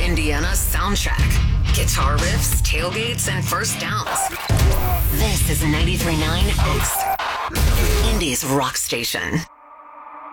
Indiana soundtrack. Guitar riffs, tailgates, and first downs. This is 93.9 Oaks, Indy's rock station.